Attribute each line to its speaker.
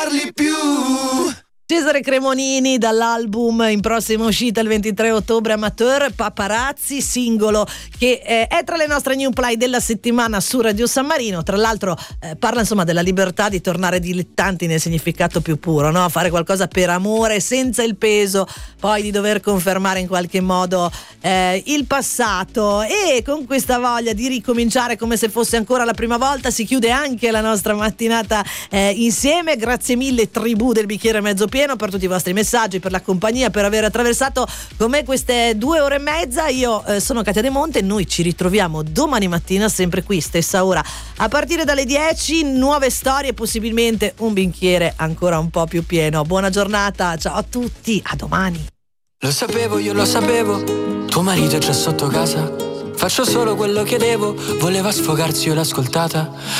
Speaker 1: parli più.
Speaker 2: Cesare Cremonini dall'album in prossima uscita il 23 ottobre, Amateur Paparazzi, singolo che è tra le nostre new play della settimana su Radio San Marino. Tra l'altro parla insomma della libertà di tornare dilettanti nel significato più puro, no? Fare qualcosa per amore senza il peso poi di dover confermare in qualche modo il passato, e con questa voglia di ricominciare come se fosse ancora la prima volta si chiude anche la nostra mattinata insieme. Grazie mille tribù del bicchiere mezzo pieno per tutti i vostri messaggi, per la compagnia, per aver attraversato con me queste 2 ore e mezza. Io sono Katia De Monte, noi ci ritroviamo domani mattina sempre qui, stessa ora, a partire dalle 10, nuove storie, possibilmente un bicchiere ancora un po' più pieno. Buona giornata, ciao a tutti, a domani.
Speaker 1: Lo sapevo, io lo sapevo, tuo marito è già sotto casa. Faccio solo quello che devo, voleva sfogarsi, io l'ho ascoltata.